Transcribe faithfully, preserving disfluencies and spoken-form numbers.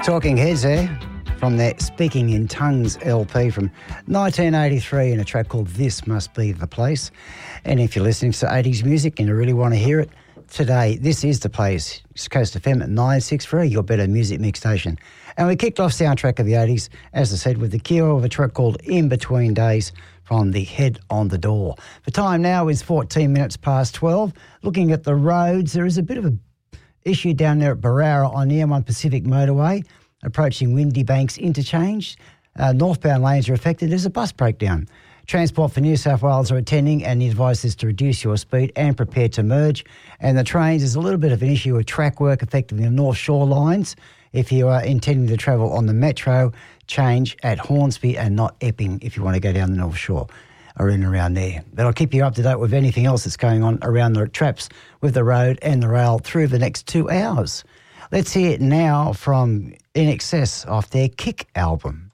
Talking Heads there from their Speaking in Tongues L P from nineteen eighty-three, and a track called This Must Be the Place. And if you're listening to eighties music and you really want to hear it today, this is the place. East Coast F M at nine sixty-three, your better music mix station. And we kicked off Soundtrack of the eighties, as I said, with the cue of a track called In Between Days from the Head on the Door. The time now is fourteen minutes past twelve. Looking at the roads, there is a bit of a issue down there at Barara on the M one Pacific Motorway, approaching Windy Banks Interchange. Uh, northbound lanes are affected. There's a bus breakdown. Transport for New South Wales are attending, and the advice is to reduce your speed and prepare to merge. And the trains, there's a little bit of an issue with track work affecting the North Shore lines. If you are intending to travel on the Metro, change at Hornsby and not Epping if you want to go down the North Shore or in and around there. But I'll keep you up to date with anything else that's going on around the traps with the road and the rail through the next two hours. Let's hear it now from I N X S off their Kick album.